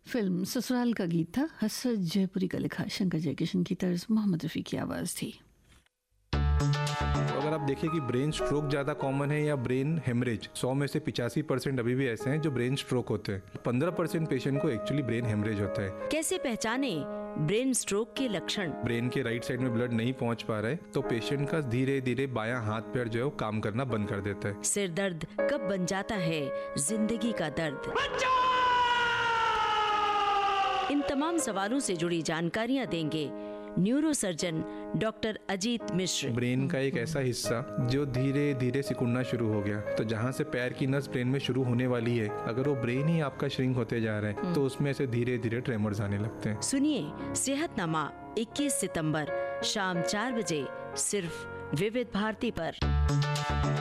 Film ससुराल का गीत था, हसरत जयपुरी का लिखा, शंकर जयकिशन की तर्ज मोहम्मद रफ़ी की आवाज़ थी। अगर आप देखिए कि ब्रेन स्ट्रोक ज़्यादा कॉमन है या ब्रेन हेमरेज, 100 में से 85% अभी भी ऐसे हैं जो ब्रेन स्ट्रोक होते हैं। 15% पेशेंट को एक्चुअली ब्रेन हेमरेज होता है। कैसे पहचाने ब्रेन स्ट्रोक के लक्षण? ब्रेन के राइट साइड में ब्लड नहीं पहुंच पा रहा है तो पेशेंट का धीरे धीरे बायां हाथ पैर जो है वो काम करना बंद कर देता है। सिर दर्द कब बन जाता है जिंदगी का दर्द? इन तमाम सवालों से जुड़ी जानकारियां देंगे न्यूरोसर्जन डॉक्टर अजीत मिश्र। ब्रेन का एक ऐसा हिस्सा जो धीरे धीरे सिकुड़ना शुरू हो गया, तो जहाँ से पैर की नस ब्रेन में शुरू होने वाली है, अगर वो ब्रेन ही आपका श्रिंक होते जा रहा है तो उसमें से धीरे धीरे ट्रेमर्स आने लगते हैं। सुनिए सेहतनामा 21 सितंबर शाम 4 बजे सिर्फ विविध भारती पर।